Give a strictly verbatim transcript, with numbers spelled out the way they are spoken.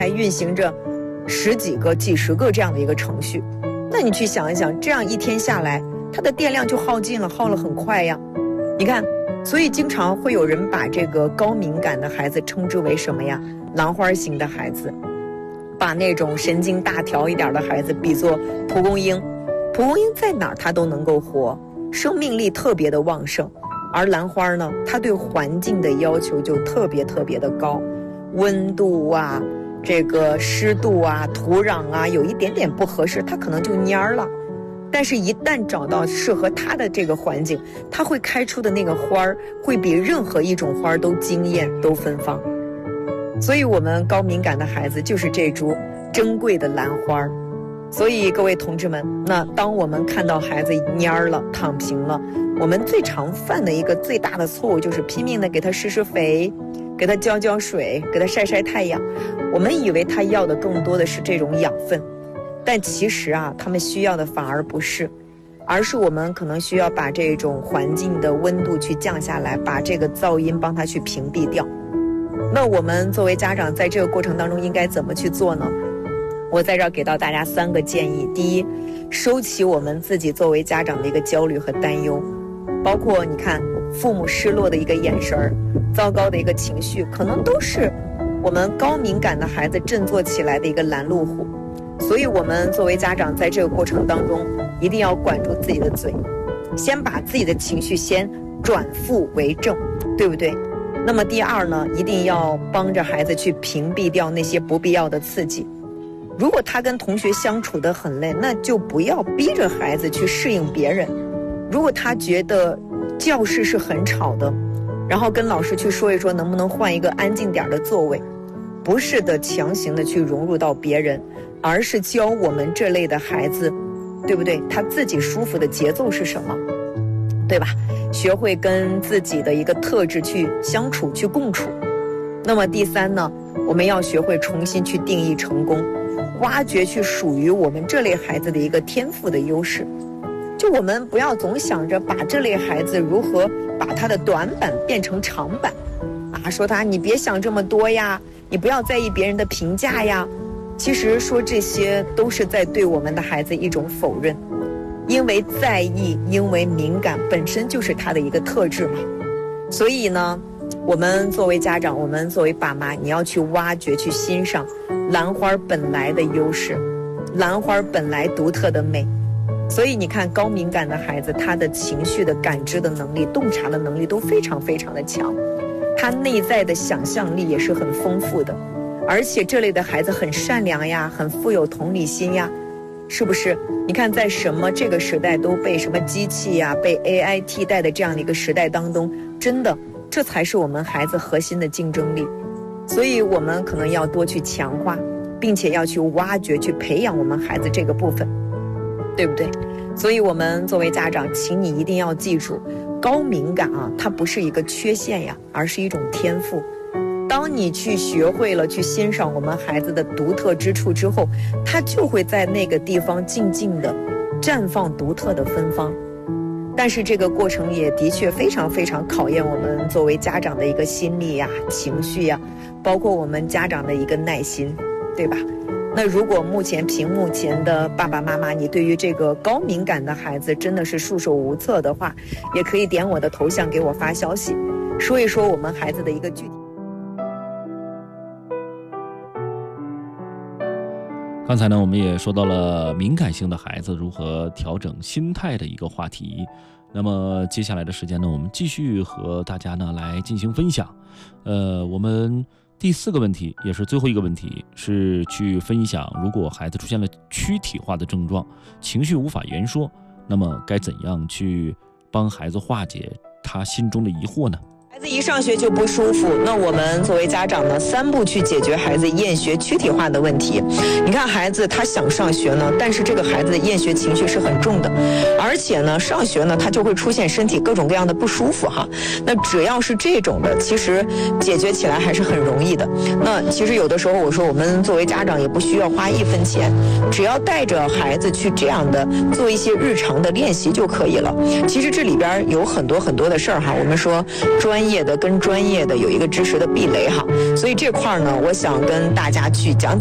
还运行着十几个、几十个这样的一个程序。那你去想一想，这样一天下来，它的电量就耗尽了，耗了很快呀。你看，所以经常会有人把这个高敏感的孩子称之为什么呀？兰花型的孩子，把那种神经大条一点的孩子比作蒲公英。蒲公英在哪儿它都能够活，生命力特别的旺盛。而兰花呢，它对环境的要求就特别特别的高，温度啊，这个湿度啊，土壤啊，有一点点不合适，它可能就蔫儿了。但是一旦找到适合它的这个环境，它会开出的那个花儿会比任何一种花儿都惊艳，都芬芳。所以我们高敏感的孩子就是这株珍贵的兰花。所以各位同志们，那当我们看到孩子蔫儿了，躺平了，我们最常犯的一个最大的错误就是拼命的给他施施肥，给他浇浇水，给他晒晒太阳。我们以为他要的更多的是这种养分，但其实啊，他们需要的反而不是，而是我们可能需要把这种环境的温度去降下来，把这个噪音帮他去屏蔽掉。那我们作为家长在这个过程当中应该怎么去做呢？我在这儿给到大家三个建议。第一，收起我们自己作为家长的一个焦虑和担忧，包括你看父母失落的一个眼神，糟糕的一个情绪，可能都是我们高敏感的孩子振作起来的一个拦路虎。所以我们作为家长在这个过程当中一定要管住自己的嘴，先把自己的情绪先转负为正，对不对？那么第二呢，一定要帮着孩子去屏蔽掉那些不必要的刺激。如果他跟同学相处得很累，那就不要逼着孩子去适应别人。如果他觉得教室是很吵的，然后跟老师去说一说能不能换一个安静点的座位，不是的强行的去融入到别人，而是教我们这类的孩子，对不对？他自己舒服的节奏是什么，对吧？学会跟自己的一个特质去相处，去共处。那么第三呢，我们要学会重新去定义成功，挖掘去属于我们这类孩子的一个天赋的优势。就我们不要总想着把这类孩子如何把他的短板变成长板啊，说他你别想这么多呀，你不要在意别人的评价呀。其实说这些都是在对我们的孩子一种否认，因为在意，因为敏感本身就是他的一个特质嘛。所以呢，我们作为家长，我们作为爸妈，你要去挖掘，去欣赏兰花本来的优势，兰花本来独特的美。所以你看，高敏感的孩子，他的情绪的感知的能力、洞察的能力都非常非常的强，他内在的想象力也是很丰富的。而且这类的孩子很善良呀，很富有同理心呀，是不是？你看在什么这个时代都被什么机器呀，被 A I 替代的这样的一个时代当中，真的这才是我们孩子核心的竞争力。所以我们可能要多去强化，并且要去挖掘，去培养我们孩子这个部分，对不对？所以我们作为家长，请你一定要记住，高敏感啊，它不是一个缺陷呀，而是一种天赋。当你去学会了去欣赏我们孩子的独特之处之后，他就会在那个地方静静地绽放独特的芬芳。但是这个过程也的确非常非常考验我们作为家长的一个心力呀、情绪呀，包括我们家长的一个耐心，对吧？那如果目前屏幕前的爸爸妈妈，你对于这个高敏感的孩子真的是束手无策的话，也可以点我的头像给我发消息，说一说我们孩子的一个具体。 刚才呢，我们也说到了敏感性的孩子如何调整心态的一个话题。那么接下来的时间呢，我们继续和大家呢来进行分享。呃，我们第四个问题，也是最后一个问题，是去分享，如果孩子出现了躯体化的症状，情绪无法言说，那么该怎样去帮孩子化解他心中的疑惑呢？ 孩子一上学就不舒服，那我们作为家长呢，三步去解决孩子厌学躯体化的问题。你看孩子他想上学呢，但是这个孩子的厌学情绪是很重的，而且呢上学呢他就会出现身体各种各样的不舒服哈。那只要是这种的，其实解决起来还是很容易的。那其实有的时候我说我们作为家长也不需要花一分钱，只要带着孩子去这样的做一些日常的练习就可以了。其实这里边有很多很多的事儿哈，我们说专业业的跟专业的有一个知识的壁垒哈。所以这块儿呢，我想跟大家去讲。